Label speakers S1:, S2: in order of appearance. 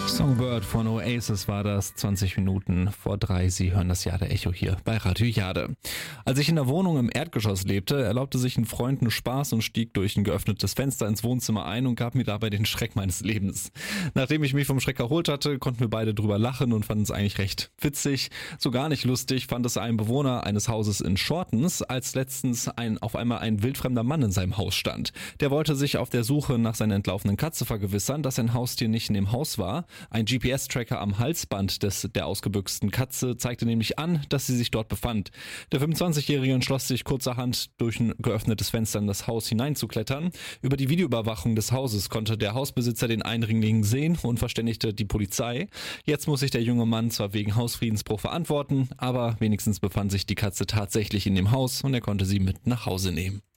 S1: Songbird von Oasis war das, 20 Minuten vor 3. Sie hören das Jade Echo hier bei Radio Jade. Als ich in der Wohnung im Erdgeschoss lebte, erlaubte sich ein Freund einen Spaß und stieg durch ein geöffnetes Fenster ins Wohnzimmer ein und gab mir dabei den Schreck meines Lebens. Nachdem ich mich vom Schreck erholt hatte, konnten wir beide drüber lachen und fanden es eigentlich recht witzig. So gar nicht lustig fand es ein Bewohner eines Hauses in Shortens, als letztens auf einmal ein wildfremder Mann in seinem Haus stand. Der wollte sich auf der Suche nach seiner entlaufenen Katze vergewissern, dass sein Haustier nicht in dem Haus war. Ein GPS-Tracker am Halsband der ausgebüxten Katze zeigte nämlich an, dass sie sich dort befand. Der 25-Jährige entschloss sich kurzerhand durch ein geöffnetes Fenster in das Haus hineinzuklettern. Über die Videoüberwachung des Hauses konnte der Hausbesitzer den Eindringling sehen und verständigte die Polizei. Jetzt muss sich der junge Mann zwar wegen Hausfriedensbruch verantworten, aber wenigstens befand sich die Katze tatsächlich in dem Haus und er konnte sie mit nach Hause nehmen.